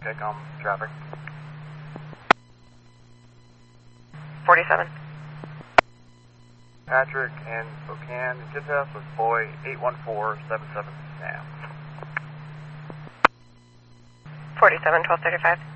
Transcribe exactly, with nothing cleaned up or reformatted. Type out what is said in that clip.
take on traffic. forty-seven. Patrick and Spokane, tip us with boy eight one four seven seven Sam. forty-seven, twelve thirty-five.